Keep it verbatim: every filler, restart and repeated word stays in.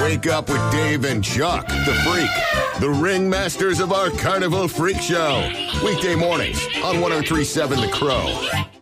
Wake up with Dave and Chuck, the Freak, the ringmasters of our Carnival Freak Show. Weekday mornings on one oh three point seven The Crow.